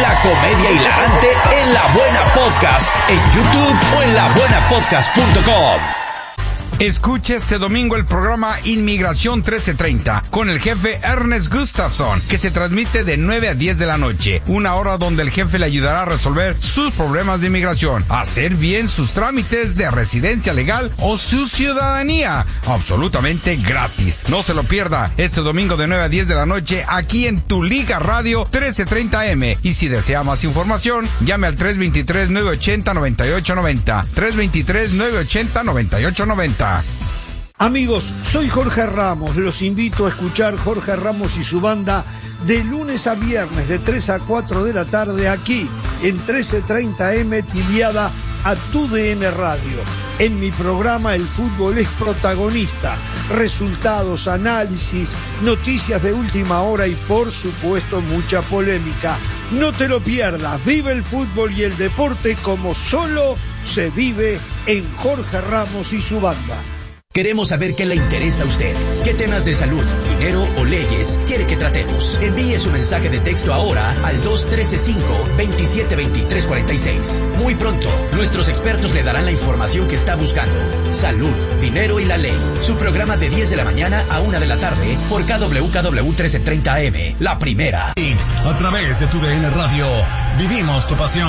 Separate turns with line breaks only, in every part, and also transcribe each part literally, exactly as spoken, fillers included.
La comedia hilarante en La Buena Podcast, en YouTube o en la buena podcast punto com.
Escuche este domingo el programa Inmigración trece treinta con el jefe Ernest Gustafson, que se transmite de nueve a diez de la noche, una hora donde el jefe le ayudará a resolver sus problemas de inmigración, hacer bien sus trámites de residencia legal o su ciudadanía, absolutamente gratis. No se lo pierda este domingo de nueve a diez de la noche aquí en Tu Liga Radio trece treinta eme. Y si desea más información, llame al tres dos tres, nueve ocho cero, nueve ocho nueve cero, tres dos tres, nueve ocho cero, nueve ocho nueve cero.
Amigos, soy Jorge Ramos, los invito a escuchar Jorge Ramos y su banda de lunes a viernes de tres a cuatro de la tarde aquí en trece treinta eme, tiliada a Tu D N Radio. En mi programa el fútbol es protagonista, resultados, análisis, noticias de última hora y por supuesto mucha polémica. No te lo pierdas, vive el fútbol y el deporte como solo se vive en Jorge Ramos y su banda.
Queremos saber qué le interesa a usted. ¿Qué temas de salud, dinero o leyes quiere que tratemos? Envíe su mensaje de texto ahora al dos uno tres cinco, dos siete dos tres cuatro seis. Muy pronto, nuestros expertos le darán la información que está buscando. Salud, dinero y la ley. Su programa de diez de la mañana a una de la tarde por K W K W trece treinta eme. La primera.
A través de Tu D N Radio, vivimos tu pasión.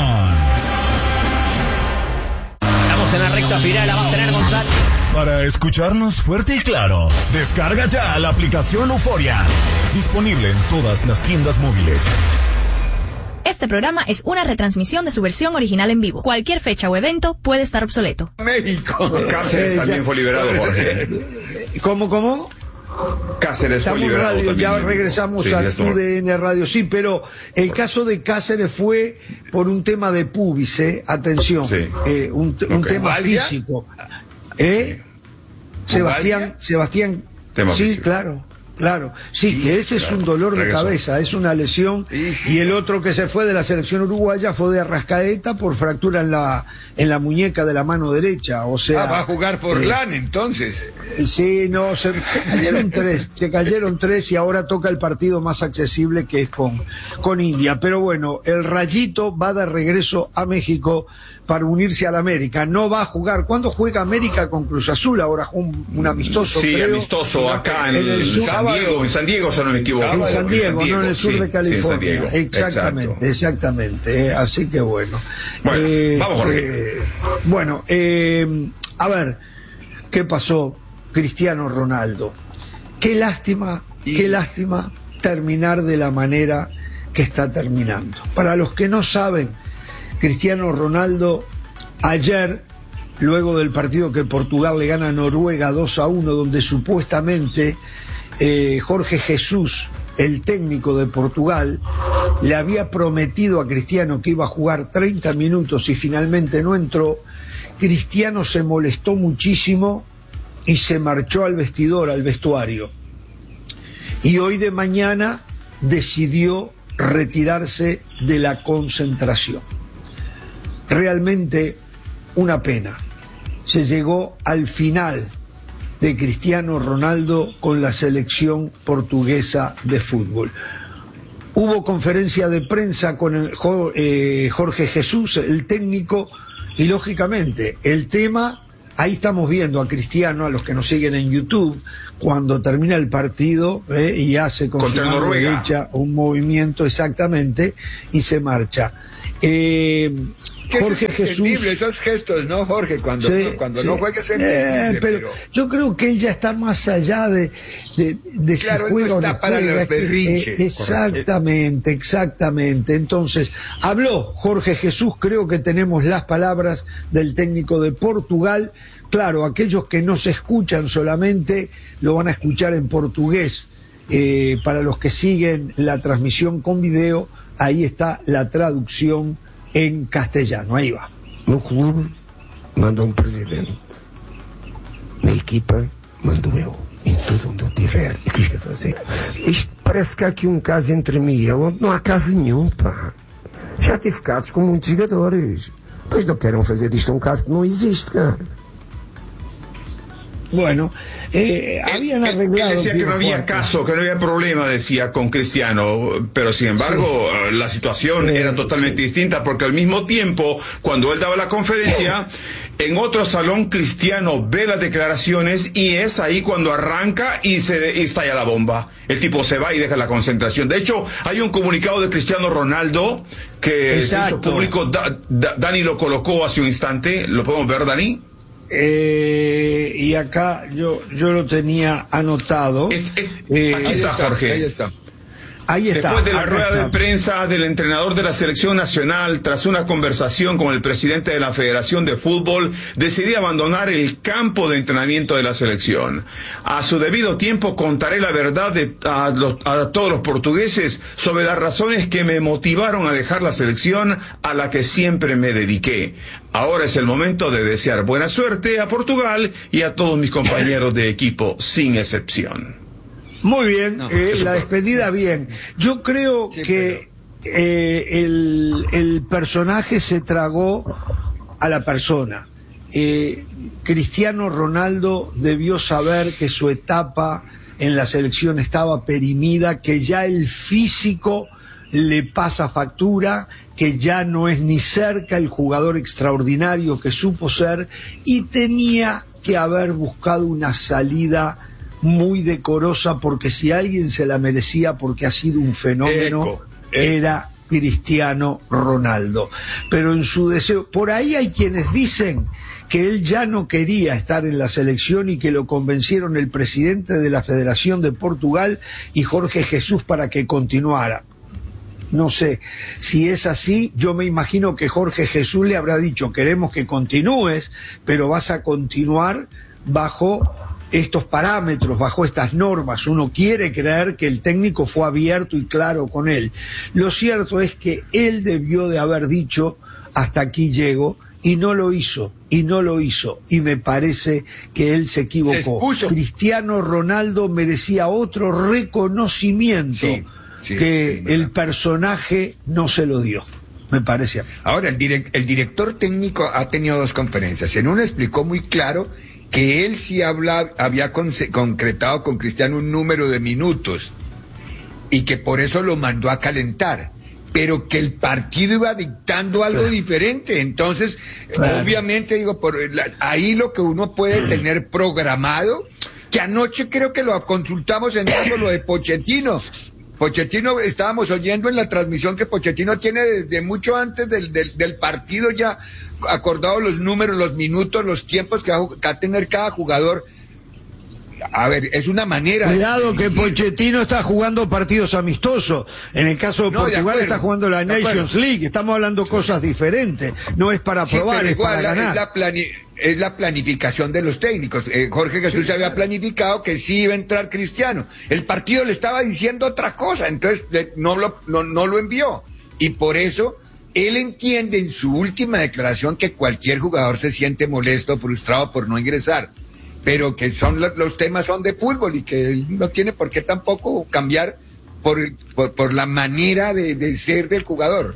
Estamos en la recta final, la va a tener Gonzalo.
Para escucharnos fuerte y claro, descarga ya la aplicación Euforia. Disponible en todas las tiendas móviles.
Este programa es una retransmisión de su versión original en vivo. Cualquier fecha o evento puede estar obsoleto.
México. Cáceres también fue liberado, Jorge.
¿Cómo, cómo?
Cáceres
Estamos
fue liberado
radio,
también.
ya regresamos
sí,
a
ya
Tu D N Radio. Sí, pero el caso de Cáceres fue por un tema de pubis, ¿eh? Atención.
Sí.
Eh, un, un
Okay.
tema
¿Valdia?
físico. ¿Eh? Sebastián,
¿Valdia?
Sebastián.
Tema
sí,
físico.
claro. Claro, sí,
Sí,
que ese
claro.
es un dolor de
Regresó.
cabeza, es una lesión. Y el otro que se fue de la selección uruguaya fue de Arrascaeta por fractura en la en la muñeca de la mano derecha. O sea,
Ah, va a jugar por
eh,
LAN entonces.
sí, no, se, se cayeron tres, se cayeron tres y ahora toca el partido más accesible que es con, con India. Pero bueno, el Rayito va de regreso a México para unirse al América. No va a jugar. ¿Cuándo juega América con Cruz Azul? Ahora un, un amistoso.
Sí,
creo.
amistoso acá en,
En el
en
sur.
San Diego, en San Diego, si no me equivoco.
En San Diego, no en el sur
sí,
de California.
Sí, en San Diego.
Exactamente,
Exacto.
exactamente. Eh, así que bueno.
Bueno,
Eh,
vamos, Jorge.
eh, bueno, eh, a ver, ¿qué pasó? Cristiano Ronaldo. Qué lástima,
Y-
qué lástima terminar de la manera que está terminando. Para los que no saben, Cristiano Ronaldo ayer, luego del partido que Portugal le gana a Noruega dos a uno, donde supuestamente eh, Jorge Jesús, el técnico de Portugal, le había prometido a Cristiano que iba a jugar treinta minutos y finalmente no entró. Cristiano se molestó muchísimo y se marchó al vestidor, al vestuario. Y hoy de mañana decidió retirarse de la concentración. Realmente una pena. Se llegó al final de Cristiano Ronaldo con la selección portuguesa de fútbol. Hubo conferencia de prensa con el, eh, Jorge Jesús, el técnico, y lógicamente el tema, ahí estamos viendo a Cristiano, a los que nos siguen en YouTube, cuando termina el partido eh, y hace con
Contra
su mano
Noruega.
derecha un movimiento exactamente y se marcha. Eh,
Que
Jorge
es
Jesús.
entendible esos gestos, ¿no, Jorge? Cuando,
Sí,
cuando
sí.
no juegues es
Eh,
entendible,
pero,
pero...
yo creo que él ya está más allá de, de, de
Claro, él
si
no
juega o
está
no
para
juega.
los berrinches.
Eh, exactamente, exactamente. Entonces, habló Jorge Jesús, creo que tenemos las palabras del técnico de Portugal. Claro, aquellos que no se escuchan solamente lo van a escuchar en portugués. Eh, para los que siguen la transmisión con video, ahí está la traducción en castellano. Ahí va.
No clube manda um presidente. Na equipa mando eu. Em tudo onde eu tiver. E o que eu ia fazer? Isto parece que há aqui um caso entre mim e eu onde não há caso nenhum, pá. Já tive casos com muitos jogadores. Pois não queiram fazer disto um caso que não existe, cara.
Bueno, eh, habían
Él,
arreglado.
él decía que no había
cuarto.
caso, que no había problema, decía, con Cristiano, pero sin embargo sí. la situación
sí,
era totalmente sí. distinta, porque al mismo tiempo, cuando él daba la conferencia, en otro salón Cristiano ve las declaraciones y es ahí cuando arranca y se y estalla la bomba. El tipo se va y deja la concentración. De hecho, hay un comunicado de Cristiano Ronaldo que
Exacto.
se hizo público. Da, da, Dani lo colocó hace un instante. ¿Lo podemos ver, Dani?
Eh, y acá yo yo lo tenía anotado.
Es, es,
eh,
aquí está, Jorge.
Ahí está.
Ahí está.
Después de la
acá
rueda
está.
de prensa del entrenador de la selección nacional, tras una conversación con el presidente de la Federación de Fútbol, decidí abandonar el campo de entrenamiento de la selección. A su debido tiempo contaré la verdad de, a, los, a todos los portugueses sobre las razones que me motivaron a dejar la selección a la que siempre me dediqué. Ahora es el momento de desear buena suerte a Portugal y a todos mis compañeros de equipo, sin excepción.
Muy bien,
No,
eh, la despedida bien. Yo creo
Sí,
que eh, el, el personaje se tragó a la persona. Eh, Cristiano Ronaldo debió saber que su etapa en la selección estaba perimida, que ya el físico le pasa factura, que ya no es ni cerca el jugador extraordinario que supo ser, y tenía que haber buscado una salida muy decorosa, porque si alguien se la merecía porque ha sido un fenómeno,
Eco, eco.
era Cristiano Ronaldo. Pero en su deseo, por ahí hay quienes dicen que él ya no quería estar en la selección y que lo convencieron el presidente de la Federación de Portugal y Jorge Jesús para que continuara. No sé, si es así, yo me imagino que Jorge Jesús le habrá dicho: queremos que continúes, pero vas a continuar bajo estos parámetros, bajo estas normas. Uno quiere creer que el técnico fue abierto y claro con él. Lo cierto es que él debió de haber dicho: hasta aquí llego, y no lo hizo, y no lo hizo, y me parece que él se equivocó.
Se
Cristiano Ronaldo merecía otro reconocimiento
Sí, sí,
que
sí,
el personaje no se lo dio, me parece a mí.
Ahora, el, direct, el director técnico ha tenido dos conferencias. En una explicó muy claro que él sí habla, había con, concretado con Cristiano un número de minutos y que por eso lo mandó a calentar, pero que el partido iba dictando algo
Claro.
diferente. Entonces,
Claro.
obviamente, digo, por la, ahí lo que uno puede tener programado, que anoche creo que lo consultamos en algo, lo de Pochettino. Pochettino, estábamos oyendo en la transmisión que Pochettino tiene desde mucho antes del, del, del partido ya acordado los números, los minutos, los tiempos que va, que va a tener cada jugador. A ver, es una manera.
Cuidado
de
que
dirigir.
Pochettino está jugando partidos amistosos. En el caso de
No, de
Portugal
acuerdo,
está jugando la
de
Nations
acuerdo.
League. Estamos hablando cosas diferentes. No es para
Sí,
probar,
pero
es
igual
para
la-
ganar.
es, la plani- es la planificación de los técnicos. Eh, Jorge Jesús se había planificado que sí iba a entrar Cristiano. El partido le estaba diciendo otra cosa, entonces le- no lo, no, no lo envió. Y por eso él entiende en su última declaración que cualquier jugador se siente molesto, frustrado por no ingresar, pero que son lo- los temas son de fútbol y que él no tiene por qué tampoco cambiar por, por, por la manera de, de ser del jugador.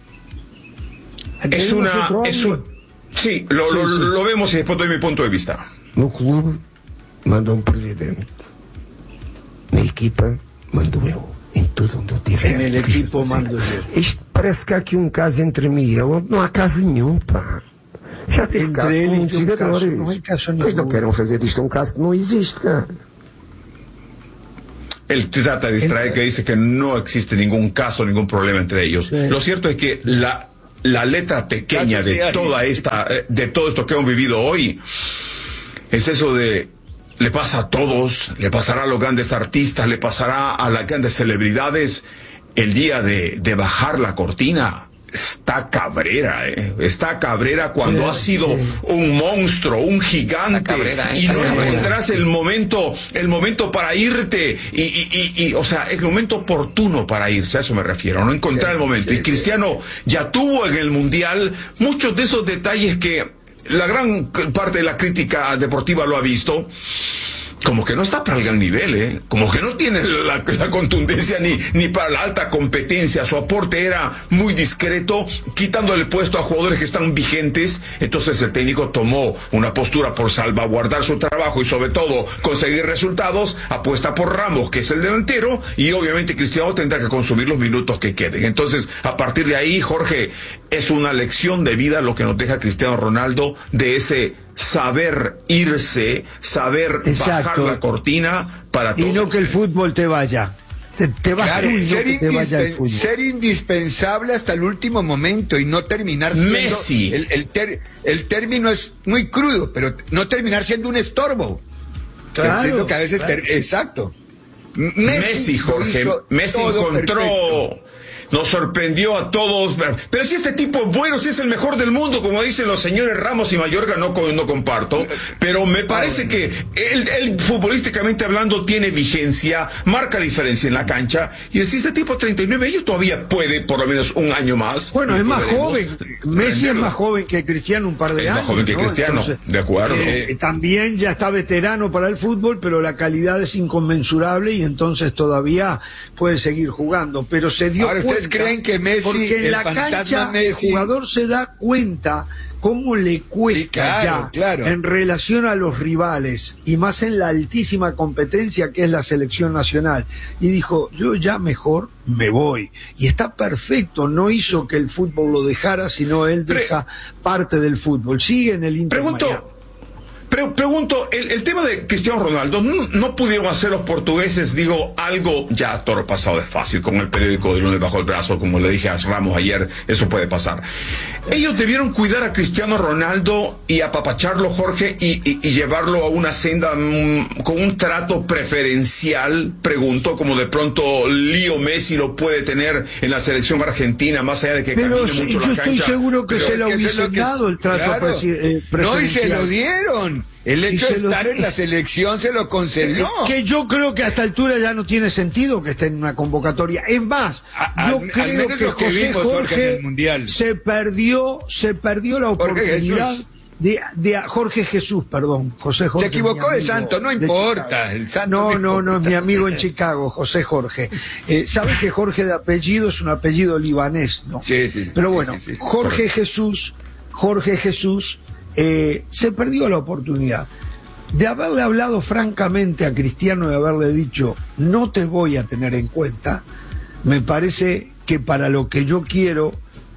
Es
Tenemos
una...
otro
Es
audio.
un, sí, lo, lo,
Sí, sí.
lo vemos y después doy mi punto de vista.
No clube manda um presidente. Na equipa mando eu. Em tudo onde eu tiver.
En el equipo mando yo.
Isto parece que há aqui um caso entre mim e ele. Não há caso nenhum, pá. Já teve
Entre
caso
ele
com
e
muitos
um
jogadores.
caso, não é caso
Mas não
nenhum.
queiram fazer disto um caso que não existe, cara.
Él trata de distraer, que dice que no existe ningún caso, ningún problema entre ellos.
Sí.
Lo cierto es que la, la letra pequeña de toda esta, eh, de todo esto que hemos vivido hoy, es eso de, le pasa a todos, le pasará a los grandes artistas, le pasará a las grandes celebridades, el día de, de bajar la cortina. Está Cabrera, eh. Está Cabrera cuando
Sí,
ha sido
sí.
un monstruo, un gigante,
Está Cabrera, eh,
y
está
no
Cabrera.
encontrás el momento, el momento para irte, y, y, y, y, o sea, es el momento oportuno para irse, a eso me refiero, no encontrar el momento. Y Cristiano ya tuvo en el Mundial muchos de esos detalles que la gran parte de la crítica deportiva lo ha visto, como que no está para el gran nivel, ¿eh? Como que no tiene la, la contundencia ni, ni para la alta competencia. Su aporte era muy discreto, quitándole el puesto a jugadores que están vigentes. Entonces el técnico tomó una postura por salvaguardar su trabajo y sobre todo conseguir resultados. Apuesta por Ramos, que es el delantero, y obviamente Cristiano tendrá que consumir los minutos que queden. Entonces, a partir de ahí, Jorge, es una lección de vida lo que nos deja Cristiano Ronaldo, de ese saber irse, saber Exacto. bajar la cortina para
y
todos.
no que el fútbol te vaya. Te, te vas
claro,
tú y no
ser,
que te vaya el fútbol.
Ser indispensable hasta el último momento y no terminar siendo
Messi.
El, el, ter, el término es muy crudo, pero no terminar siendo un estorbo.
Claro,
es lo que a veces
claro.
ter, exacto.
Messi, Messi Jorge, Messi encontró. Perfecto. Nos sorprendió a todos. Pero si este tipo es bueno, si es el mejor del mundo, como dicen los señores Ramos y Mayorga, no, no comparto. Pero me parece que él, él, futbolísticamente hablando, tiene vigencia, marca diferencia en la cancha. Y si este tipo treinta y nueve años todavía puede por lo menos un año más.
Bueno, es más joven. Messi es más joven que Cristiano un par de
es
años.
Es más joven que
¿no?
Cristiano,
Entonces,
de acuerdo.
Eh, también ya está veterano para el fútbol, pero la calidad es inconmensurable y entonces todavía puede seguir jugando. Pero se dio
Ahora,
cuenta.
¿ustedes creen que Messi,
porque en
el
la cancha
Messi...
el jugador se da cuenta cómo le cuesta
sí, claro,
ya
claro.
en relación a los rivales y más en la altísima competencia que es la selección nacional, y dijo, yo ya mejor me voy, y está perfecto, no hizo que el fútbol lo dejara, sino él deja Pre parte del fútbol, sigue en el Inter
Pregunto
Miami.
Pre pregunto, el, el tema de Cristiano Ronaldo, no, no pudieron hacer los portugueses, digo, algo ya toro pasado de fácil, con el periódico de lunes bajo el brazo, como le dije a Ramos ayer, eso puede pasar. Ellos debieron cuidar a Cristiano Ronaldo y apapacharlo, Jorge, y, y, y llevarlo a una senda mmm, con un trato preferencial, pregunto, como de pronto Leo Messi lo puede tener en la selección argentina, más allá de que
pero
camine
sí,
mucho
yo
la
estoy
cancha.
seguro que
pero
se lo hubiesen
que,
dado el trato
claro,
eh, preferencial.
No, y se lo dieron. El hecho de estar
lo...
en la selección se lo concedió.
Que yo creo que a esta altura ya no tiene sentido que esté en una convocatoria. Es más,
a,
yo
al,
creo
al
que José
vimos,
Jorge
mundial.
se perdió, se perdió la oportunidad de, de Jorge Jesús, perdón, José Jorge.
Se equivocó de santo, no importa. El santo
no,
no,
no,
importa.
no, es mi amigo en Chicago, José Jorge. Eh, ¿Sabes que Jorge de apellido es un apellido libanés, no?
Sí, sí.
Pero
sí,
bueno,
sí, sí, sí,
Jorge
correcto.
Jesús, Jorge Jesús, eh, se perdió la oportunidad de haberle hablado francamente a Cristiano y haberle dicho, no te voy a tener en cuenta. Me parece que para lo que yo quiero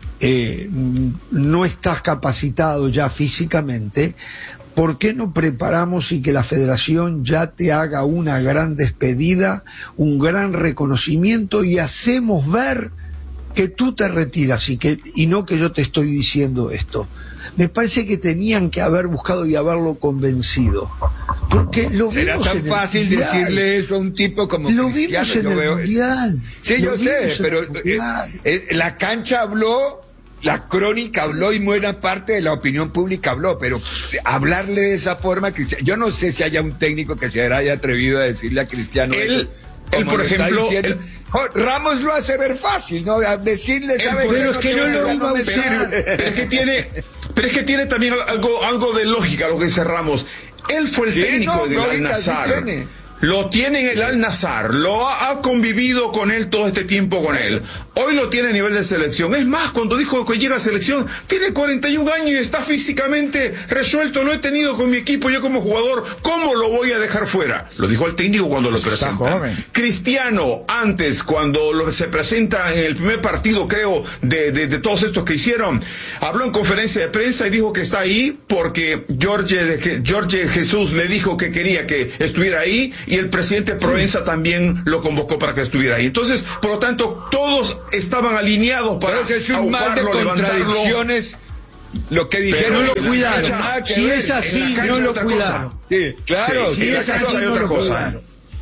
eh, no estás capacitado ya físicamente. ¿Por qué no preparamos y que la federación ya te haga una gran despedida, un gran reconocimiento y hacemos ver que tú te retiras y, que, y no que yo te estoy diciendo esto? Me parece que tenían que haber buscado y haberlo convencido. Porque lo
Será
vimos
tan
en
fácil
el mundial.
decirle eso a un tipo como
lo
Cristiano.
vimos en
yo
el
veo...
mundial.
Sí,
lo
yo sé, pero
eh,
eh, la cancha habló, la crónica habló y buena parte de la opinión pública habló, pero hablarle de esa forma, yo no sé si haya un técnico que se haya atrevido a decirle a Cristiano
él, él por ejemplo, él,
Ramos lo hace ver fácil, ¿no? A decirle, ¿sabes?
Pero es que no lo iba a usar.
Pero es que tiene, pero es que tiene también algo, algo de lógica lo que dice Ramos. Él fue el
sí,
técnico
no,
del Al-Nassr. Sí lo tiene en el Al-Nassr, lo ha, ha convivido con él todo este tiempo con él. Hoy lo tiene a nivel de selección. Es más, cuando dijo que llega a selección, tiene cuarenta y un años y está físicamente resuelto. Lo he tenido con mi equipo, yo como jugador, ¿cómo lo voy a dejar fuera? Lo dijo el técnico cuando lo presenta. Cristiano, antes, cuando lo, se presenta en el primer partido, creo, de, de, de todos estos que hicieron, habló en conferencia de prensa y dijo que está ahí porque Jorge, Jorge Jesús le dijo que quería que estuviera ahí, y el presidente Proenza también lo convocó para que estuviera ahí. Entonces, por lo tanto, todos estaban alineados para
pero es un mar de contradicciones lo que dijeron.
Pero no lo cuidaron. Si
ver.
Es así, no lo cuidaron.
Sí, claro.
Sí,
si
es así, hay otra cosa.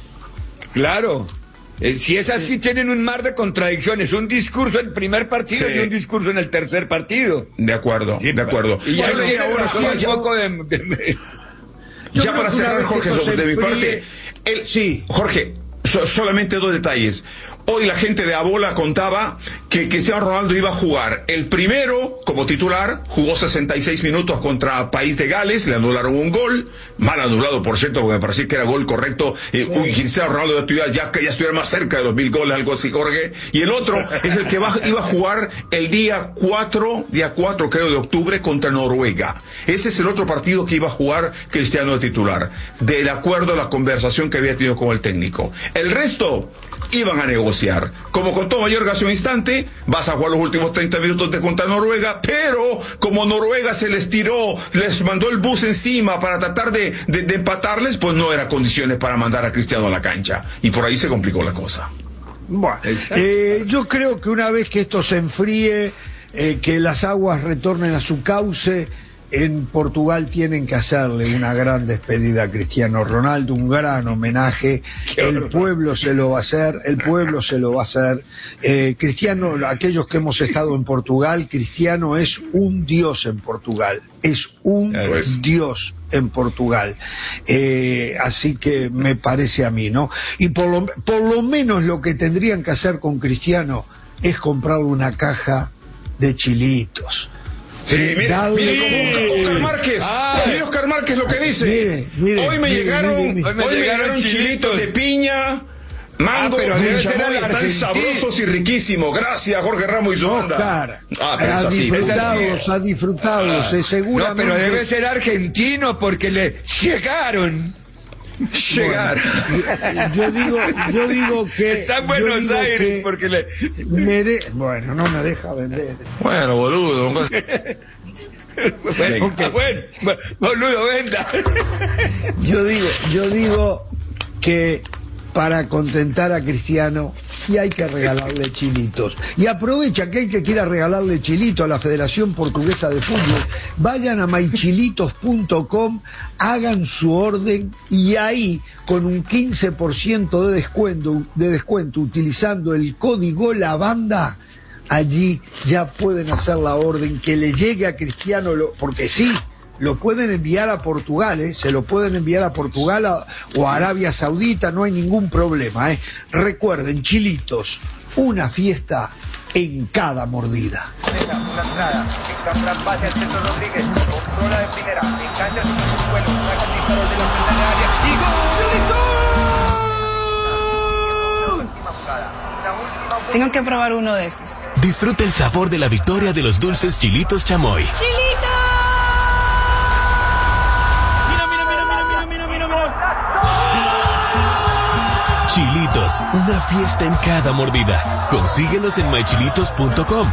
Claro. Eh, si es así, tienen un mar de contradicciones. Un discurso en el primer partido sí. y un discurso en el tercer partido.
De acuerdo, sí, de acuerdo.
Y ya
bueno,
tiene
ahora
sí, un
ya,
poco de... de...
ya para cerrar, Jorge, de mi parte, el,
sí.
Jorge, so, solamente dos detalles. hoy la gente de Abola contaba que Cristiano Ronaldo iba a jugar el primero como titular, jugó sesenta y seis minutos contra País de Gales, le anularon un gol, mal anulado por cierto, porque me parecía que era gol correcto, eh, uy, Cristiano Ronaldo ya estuviera, ya, ya estuviera más cerca de los mil goles, algo así, Jorge, y el otro es el que va, iba a jugar el día cuatro, día cuatro creo de octubre contra Noruega. Ese es el otro partido que iba a jugar Cristiano de titular, de acuerdo a la conversación que había tenido con el técnico. El resto iban a negociar. Como contó Mayorga hace un instante, vas a jugar los últimos treinta minutos de contra Noruega, pero como Noruega se les tiró, les mandó el bus encima para tratar de, de, de empatarles, pues no era condiciones para mandar a Cristiano a la cancha. Y por ahí se complicó la cosa.
Bueno, eh, yo creo que una vez que esto se enfríe, eh, que las aguas retornen a su cauce, en Portugal tienen que hacerle una gran despedida a Cristiano Ronaldo, un gran homenaje. El pueblo se lo va a hacer, el pueblo se lo va a hacer. Eh, Cristiano, aquellos que hemos estado en Portugal, Cristiano es un dios en Portugal, es un dios en Portugal. Eh, así que me parece a mí, ¿no? Y por lo, por lo menos lo que tendrían que hacer con Cristiano es comprarle una caja de chilitos.
Sí, mire,
Dale.
mire como Oscar Márquez,
Ay.
mire Oscar Márquez lo que dice.
Mire, mire,
hoy me
mire,
llegaron,
mire, mire.
hoy me llegaron chilitos de piña, mango,
Ah, pero debe ser
chamoy,
al
están
argentino.
sabrosos y riquísimos. Gracias, Jorge Ramos y su banda.
Oscar,
Ah, pero es
a
así, es
disfrutarlos,
así.
a disfrutarlos, eh,
No,
seguramente.
pero debe ser argentino porque le llegaron.
Llegar.
Bueno, yo digo, yo digo que
Está en
yo
Buenos
digo
Aires
que
porque le...
mere- bueno, no me deja vender.
Bueno, boludo.
Bueno,
Ok.
ah, bueno, boludo, venda.
Yo digo, yo digo que para contentar a Cristiano y hay que regalarle chilitos. Y aprovecha aquel que quiera regalarle chilito a la Federación Portuguesa de Fútbol, vayan a my chilitos punto com, hagan su orden y ahí con un quince por ciento de descuento, de descuento utilizando el código LAVANDA, allí ya pueden hacer la orden que le llegue a Cristiano, lo, porque sí, lo pueden enviar a Portugal, ¿eh? Se lo pueden enviar a Portugal a, o a Arabia Saudita, no hay ningún problema, ¿eh? Recuerden, chilitos, una fiesta en cada mordida.
Venga, una entrada, un gran pase al centro Rodríguez, controla de primera, engancha su vuelo, saca el disparo de la frente del área y gol.
Tengo que probar uno de esos.
Disfruta el sabor de la victoria de los dulces chilitos chamoy.
¡Chilito!
Chilitos, una fiesta en cada mordida. Consíguelos en my chilitos punto com.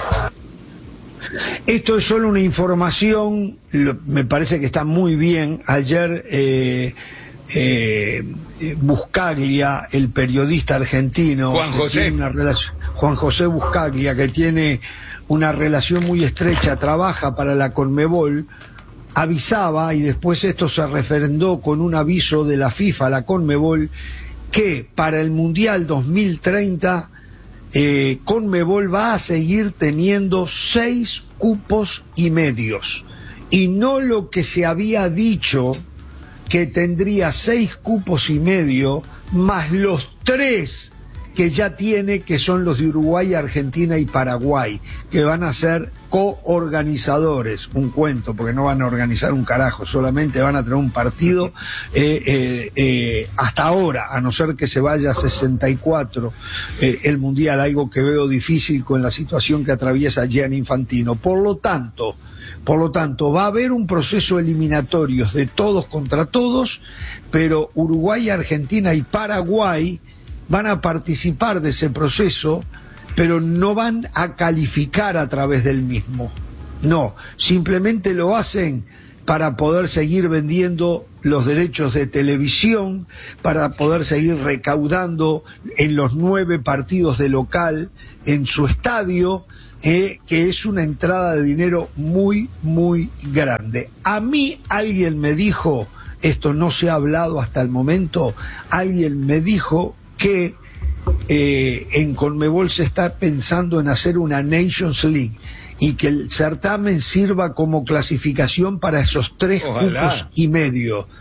Esto es solo una información, lo, me parece que está muy bien. Ayer eh, eh, Buscaglia, el periodista argentino,
Juan José.
tiene una relación, Juan José Buscaglia, que tiene una relación muy estrecha, trabaja para la Conmebol, avisaba, y después esto se referendó con un aviso de la FIFA, la Conmebol, que para el Mundial dos mil treinta eh, Conmebol va a seguir teniendo seis cupos y medios, y no lo que se había dicho, que tendría seis cupos y medio, más los tres que ya tiene, que son los de Uruguay, Argentina y Paraguay, que van a ser coorganizadores. Un cuento, porque no van a organizar un carajo, solamente van a tener un partido eh, eh, eh, hasta ahora, a no ser que se vaya a sesenta y cuatro eh, el Mundial, algo que veo difícil con la situación que atraviesa Gianni Infantino. Por lo tanto, por lo tanto, va a haber un proceso eliminatorio de todos contra todos, pero Uruguay, Argentina y Paraguay van a participar de ese proceso, pero no van a calificar a través del mismo. No, simplemente lo hacen para poder seguir vendiendo los derechos de televisión, para poder seguir recaudando en los nueve partidos de local en su estadio, eh, que es una entrada de dinero muy, muy grande. A mí alguien me dijo, esto no se ha hablado hasta el momento, alguien me dijo que eh, en Conmebol se está pensando en hacer una Nations League y que el certamen sirva como clasificación para esos tres
Ojalá.
cupos y medio.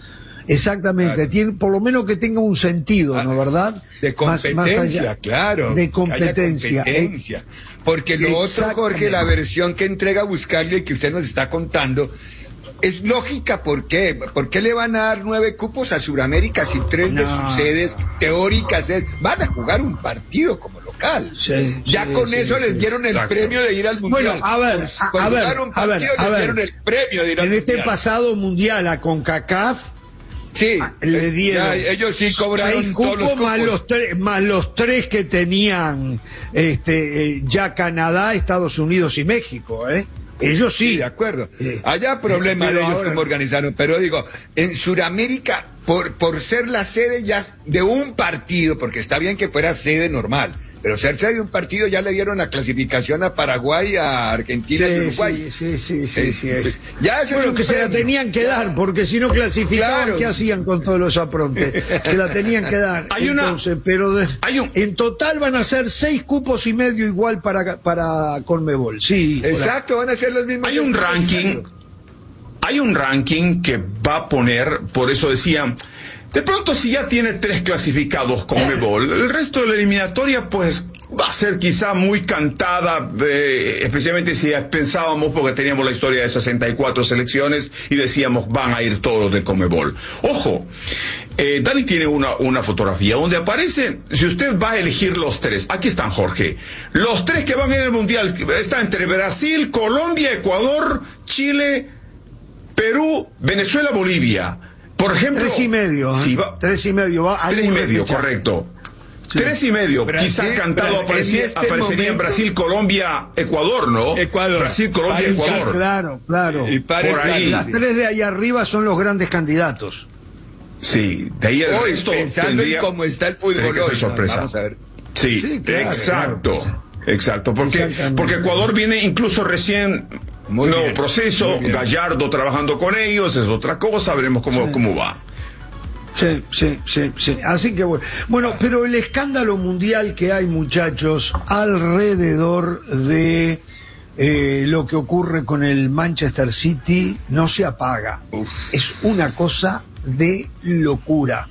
Exactamente,
Claro.
tiene, por lo menos que tenga un sentido, ¿no, verdad?
De competencia,
Más- más allá-
claro.
De
que haya
competencia.
competencia. Porque lo otro, Jorge, la
Exactamente.
versión que entrega Buscalia y que usted nos está contando, es lógica. ¿Por qué? ¿Por qué le van a dar nueve cupos a Sudamérica si tres de
No.
sus sedes teóricas es, van a jugar un partido como local?
Sí,
ya
sí,
con
sí,
eso
sí,
les dieron el
exacto.
premio de ir al mundial.
Bueno, a ver,
Por-
a-
por
a ver,
jugar un
a ver,
partido
a
les
ver.
dieron el premio de ir al
En este
mundial.
pasado mundial a CONCACAF
Sí,
le
es-
dieron
ya, ellos sí cobraron
seis
todos los
cupos más
cupos.
los tres más los tres que tenían este eh, ya Canadá, Estados Unidos y México, ¿eh? Ellos sí.
Sí, de acuerdo.
Eh,
Allá problema
pero
de ellos
ahora-
cómo organizaron, pero digo, en Sudamérica, por, por ser la sede ya de un partido, porque está bien que fuera sede normal, pero ser sede de un partido ya le dieron la clasificación a Paraguay, a Argentina y
Sí,
Uruguay.
sí, sí, sí, sí, sí, es.
Ya eso es
Bueno,
un
que se la
premio.
tenían que dar, porque si no clasificaban,
Claro.
¿qué hacían con todos los aprontes? Se la tenían que dar.
Hay una-
Entonces, pero de-
hay un-
en total van a ser seis cupos y medio igual para, para Conmebol. Sí. por ahí.
Exacto, van a ser los mismos.
Hay un ranking, hay un ranking que va a poner, por eso decía, de pronto si ya tiene tres clasificados con Conmebol, el resto de la eliminatoria pues va a ser quizá muy cantada, eh, especialmente si pensábamos, porque teníamos la historia de sesenta y cuatro selecciones y decíamos van a ir todos de Conmebol. Ojo, eh, Dani tiene una, una fotografía donde aparece, si usted va a elegir los tres, aquí están, Jorge, los tres que van a ir al Mundial, están entre Brasil, Colombia, Ecuador, Chile, Perú, Venezuela, Bolivia. Por ejemplo,
Tres y medio. ¿eh?
si va-
Tres y medio. Va, hay
tres y
un
medio,
repechaje.
correcto.
Sí.
Tres y medio.
Brasil,
Quizá cantado
Brasil,
aparecía,
en este
aparecería en
momento-
Brasil, Colombia, Ecuador, ¿no?
Ecuador.
Brasil, Colombia,
Ahí,
Ecuador.
Claro, claro.
Y pare-
Por ahí.
Las tres de ahí arriba son los grandes candidatos.
Sí, de ahí el
Hoy,
resto
pensando
tendría,
en cómo está el fútbol
tendría que ser
hoy,
sorpresa.
vamos a ver.
Sí,
Sí, claro,
exacto.
claro.
Exacto, porque,
Exactamente.
porque Ecuador viene incluso recién
Muy
nuevo
bien,
proceso,
muy bien.
Gallardo trabajando con ellos, es otra cosa, veremos cómo, cómo va.
Sí, sí, sí, sí. Así que bueno. Bueno, pero el escándalo mundial que hay, muchachos, alrededor de eh, lo que ocurre con el Manchester City no se apaga. Es una cosa de locura.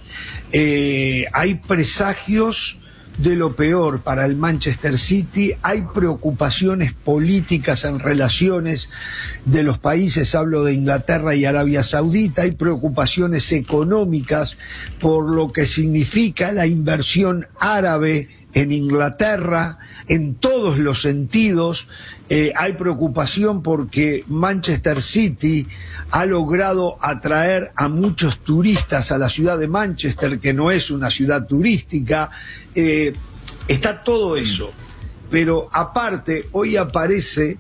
Eh, hay presagios de lo peor para el Manchester City, hay preocupaciones políticas en relaciones de los países, hablo de Inglaterra y Arabia Saudita, hay preocupaciones económicas por lo que significa la inversión árabe en Inglaterra, en todos los sentidos, eh, hay preocupación porque Manchester City ha logrado atraer a muchos turistas a la ciudad de Manchester, que no es una ciudad turística, eh, está todo eso. Pero aparte, hoy aparece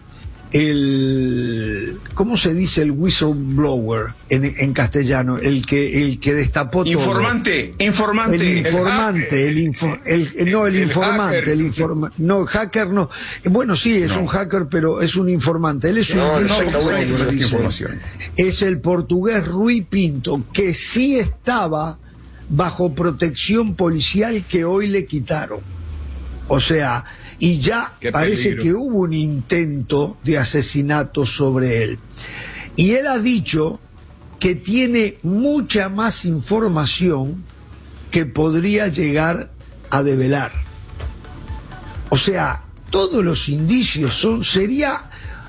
el, ¿cómo se dice el whistleblower en, en castellano? El que, el que destapó todo.
Informante, informante.
El informante, el, info- el- el- no el,
El
informante,
hacker.
el informa, no hacker no. Eh, Bueno, sí es
No.
un hacker, pero es un informante. Él es un
No, no,
whistleblower,
no, no, no, no,
dice.
información.
Es el portugués Rui Pinto, que sí estaba bajo protección policial que hoy le quitaron. O sea, y ya
Qué
parece
peligro.
que hubo un intento de asesinato sobre él. Y él ha dicho que tiene mucha más información que podría llegar a develar. O sea, todos los indicios son, sería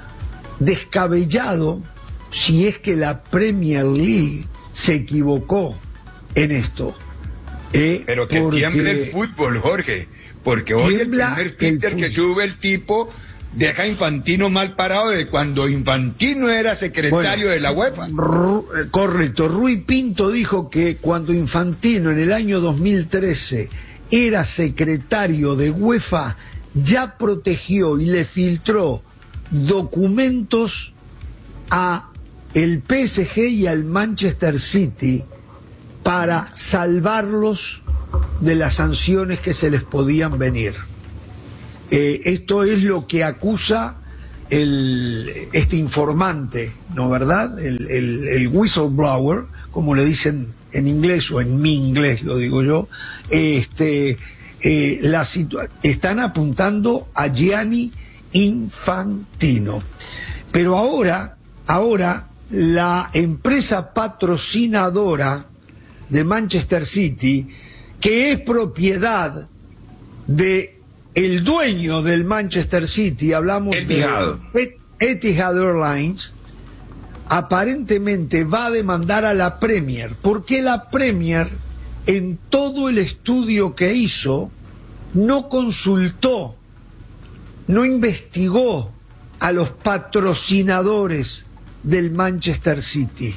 descabellado si es que la Premier League se equivocó en esto. Eh,
Pero que
porque-
tiemble el fútbol, Jorge. Porque hoy el
Tiembla
primer
el
Twitter que
fútbol.
sube el tipo deja a Infantino mal parado de cuando Infantino era secretario
Bueno,
de la UEFA.
Ru- eh, Correcto. Rui Pinto dijo que cuando Infantino en el año dos mil trece era secretario de UEFA, ya protegió y le filtró documentos a el P S G y al Manchester City para salvarlos de las sanciones que se les podían venir. Eh, esto es lo que acusa el, este informante, ¿no verdad? El, el, el whistleblower, como le dicen en inglés o en mi inglés, lo digo yo. Este, eh, la situa- están apuntando a Gianni Infantino. Pero ahora, ahora la empresa patrocinadora de Manchester City, que es propiedad de el dueño del Manchester City, hablamos
Etihad.
de Etihad Airlines, aparentemente va a demandar a la Premier, porque la Premier, en todo el estudio que hizo, no consultó, no investigó a los patrocinadores del Manchester City.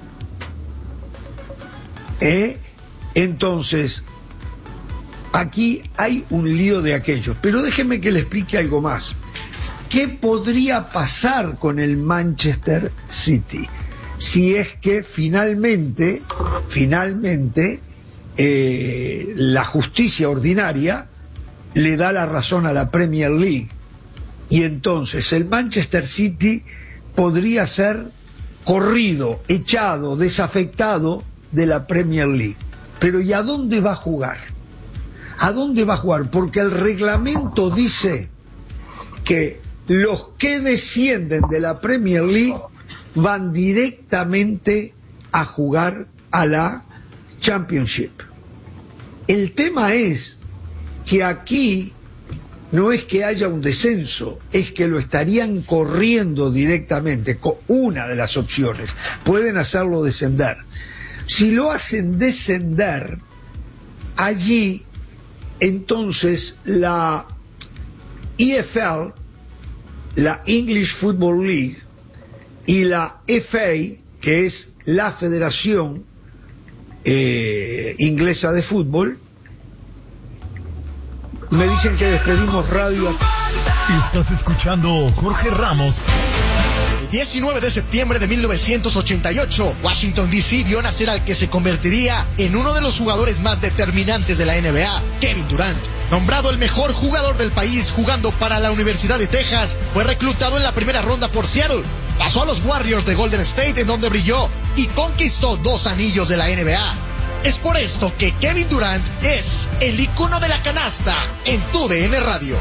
¿Eh? Entonces, aquí hay un lío de aquellos. Pero déjeme que le explique algo más. ¿Qué podría pasar con el Manchester City si es que finalmente, finalmente, eh, la justicia ordinaria le da la razón a la Premier League? Y entonces el Manchester City podría ser corrido, echado, desafectado de la Premier League. Pero ¿y a dónde va a jugar? ¿A dónde va a jugar? Porque el reglamento dice que los que descienden de la Premier League van directamente a jugar a la Championship. El tema es que aquí no es que haya un descenso, es que lo estarían corriendo directamente, con una de las opciones. Pueden hacerlo descender. Si lo hacen descender, allí entonces la E F L, la English Football League, y la F A, que es la Federación eh, Inglesa de Fútbol, me dicen que despedimos radio.
Estás escuchando Jorge Ramos.
El diecinueve de septiembre de mil novecientos ochenta y ocho, Washington D C vio nacer al que se convertiría en uno de los jugadores más determinantes de la N B A, Kevin Durant. Nombrado el mejor jugador del país jugando para la Universidad de Texas, fue reclutado en la primera ronda por Seattle. Pasó a los Warriors de Golden State, en donde brilló y conquistó dos anillos de la N B A. Es por esto que Kevin Durant es el icono de la canasta en tu D N Radio.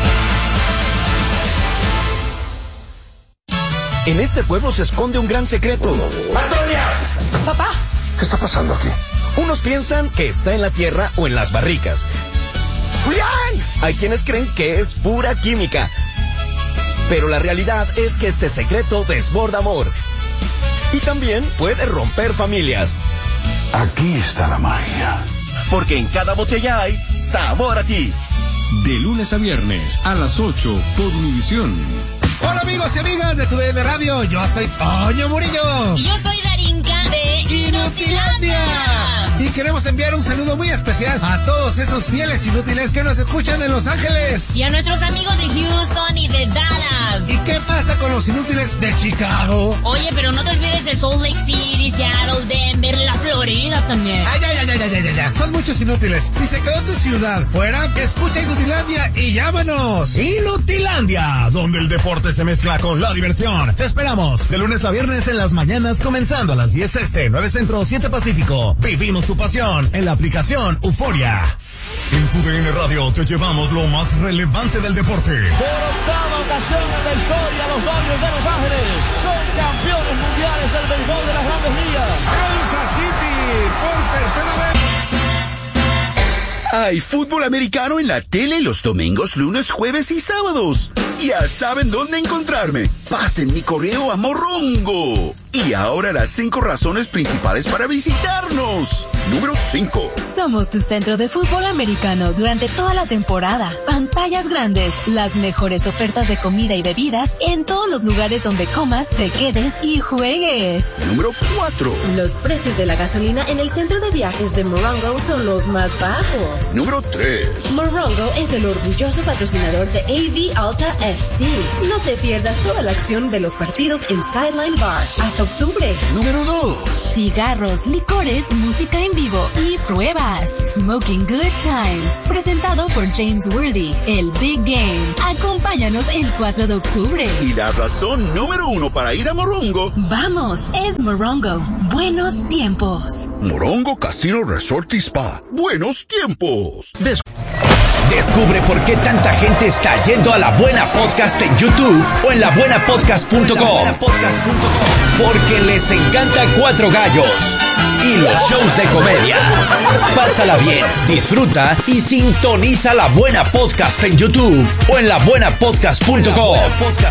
En este pueblo se esconde un gran secreto.
¡Antonia!
Papá.
¿Qué está pasando aquí?
Unos piensan que está en la tierra o en las barricas.
¡Julián!
Hay quienes creen que es pura química. Pero la realidad es que este secreto desborda amor. Y también puede romper familias.
Aquí está la magia.
Porque en cada botella hay sabor a ti.
De lunes a viernes a las ocho por Univisión.
Hola amigos y amigas de tu D N Radio, yo soy Toño Murillo.
Y yo soy Darinka de Inutilandia.
Y queremos enviar un saludo muy especial a todos esos fieles inútiles que nos escuchan en Los Ángeles.
Y a nuestros amigos de Houston y de Dallas.
¿Y qué pasa con los inútiles de Chicago?
Oye, pero no te olvides de Salt Lake City, Seattle, Denver, la Florida también.
Ay, ay, ay, ay, ay, ay, ay. Son muchos inútiles. Si se quedó tu ciudad fuera, escucha Inutilandia y llámanos.
Inutilandia, donde el deporte se mezcla con la diversión. Te esperamos de lunes a viernes en las mañanas, comenzando a las diez este, nueve centro, siete pacífico. Vivimos tu pasión en la aplicación Euforia. En tu D N Radio te llevamos lo más relevante del deporte.
Por octava ocasión en la historia, los Dodgers de Los Ángeles son campeones mundiales del béisbol de las Grandes Ligas.
Kansas City por tercera vez.
Hay fútbol americano en la tele los domingos, lunes, jueves y sábados. Ya saben dónde encontrarme. Pasen mi correo a Morrongo. Y ahora las cinco razones principales para visitarnos. Número cinco.
Somos tu centro de fútbol americano durante toda la temporada. Pantallas grandes, las mejores ofertas de comida y bebidas en todos los lugares donde comas, te quedes y juegues.
Número cuatro.
Los precios de la gasolina en el centro de viajes de Morongo son los más bajos.
Número tres.
Morongo es el orgulloso patrocinador de A V Alta F C. No te pierdas toda la acción de los partidos en Sideline Bar hasta octubre.
Número dos.
Cigarros, licores, música en vivo y pruebas. Smoking Good Times. Presentado por James Worthy, el Big Game. Acompáñanos el cuatro de octubre.
Y la razón número uno para ir a Morongo.
Vamos, es Morongo. Buenos tiempos.
Morongo Casino Resort y Spa. Buenos tiempos.
Des Descubre por qué tanta gente está yendo a La Buena Podcast en YouTube o en la buena podcast punto com. Porque les encanta Cuatro Gallos y los shows de comedia. Pásala bien, disfruta y sintoniza La Buena Podcast en YouTube o en la buena podcast punto com.